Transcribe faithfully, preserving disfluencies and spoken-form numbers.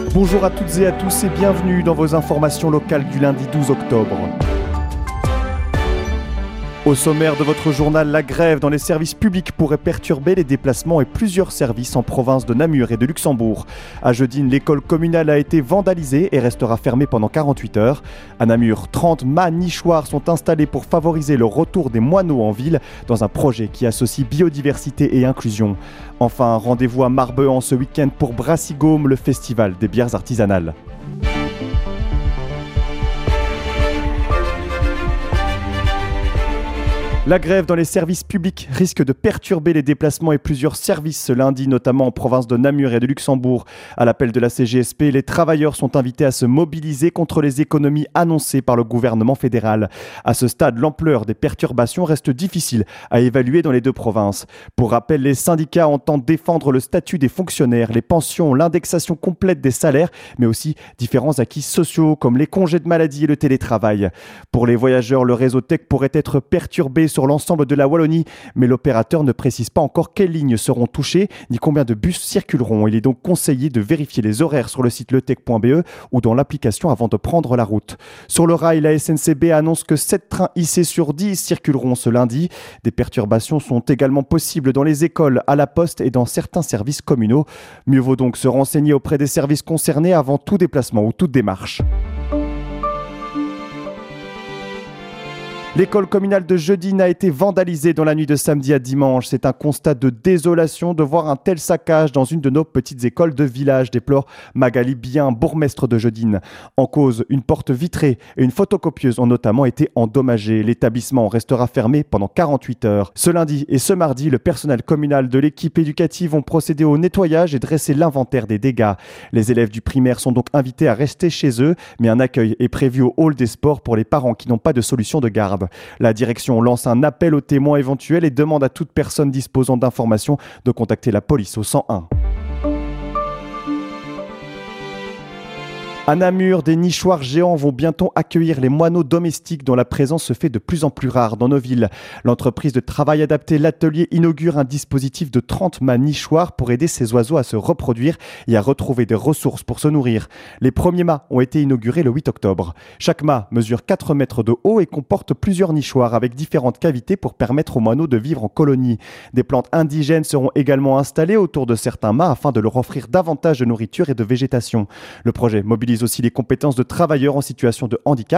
Bonjour à toutes et à tous et bienvenue dans vos informations locales du lundi douze octobre. Au sommaire de votre journal, la grève dans les services publics pourrait perturber les déplacements et plusieurs services en province de Namur et de Luxembourg. À Jeudine, l'école communale a été vandalisée et restera fermée pendant quarante-huit heures. À Namur, trente mâts nichoirs sont installés pour favoriser le retour des moineaux en ville dans un projet qui associe biodiversité et inclusion. Enfin, rendez-vous à Marbehan ce week-end pour Brassigaume, le festival des bières artisanales. La grève dans les services publics risque de perturber les déplacements et plusieurs services ce lundi, notamment en province de Namur et de Luxembourg. À l'appel de la C G S P, les travailleurs sont invités à se mobiliser contre les économies annoncées par le gouvernement fédéral. À ce stade, l'ampleur des perturbations reste difficile à évaluer dans les deux provinces. Pour rappel, les syndicats entendent défendre le statut des fonctionnaires, les pensions, l'indexation complète des salaires, mais aussi différents acquis sociaux comme les congés de maladie et le télétravail. Pour les voyageurs, le réseau Tech pourrait être perturbé sur l'ensemble de la Wallonie, mais l'opérateur ne précise pas encore quelles lignes seront touchées ni combien de bus circuleront. Il est donc conseillé de vérifier les horaires sur le site letech point b e ou dans l'application avant de prendre la route. Sur le rail, la S N C B annonce que sept trains I C sur dix circuleront ce lundi. Des perturbations sont également possibles dans les écoles, à la poste et dans certains services communaux. Mieux vaut donc se renseigner auprès des services concernés avant tout déplacement ou toute démarche. L'école communale de Jeudine a été vandalisée dans la nuit de samedi à dimanche. C'est un constat de désolation de voir un tel saccage dans une de nos petites écoles de village, déplore Magali Bien, bourgmestre de Jeudine. En cause, une porte vitrée et une photocopieuse ont notamment été endommagées. L'établissement restera fermé pendant quarante-huit heures. Ce lundi et ce mardi, le personnel communal de l'équipe éducative ont procédé au nettoyage et dressé l'inventaire des dégâts. Les élèves du primaire sont donc invités à rester chez eux, mais un accueil est prévu au hall des sports pour les parents qui n'ont pas de solution de garde. La direction lance un appel aux témoins éventuels et demande à toute personne disposant d'informations de contacter la police au cent un. À Namur, des nichoirs géants vont bientôt accueillir les moineaux domestiques dont la présence se fait de plus en plus rare dans nos villes. L'entreprise de travail adapté L'Atelier inaugure un dispositif de trente mâts nichoirs pour aider ces oiseaux à se reproduire et à retrouver des ressources pour se nourrir. Les premiers mâts ont été inaugurés le huit octobre. Chaque mât mesure quatre mètres de haut et comporte plusieurs nichoirs avec différentes cavités pour permettre aux moineaux de vivre en colonie. Des plantes indigènes seront également installées autour de certains mâts afin de leur offrir davantage de nourriture et de végétation. Le projet mobilise aussi les compétences de travailleurs en situation de handicap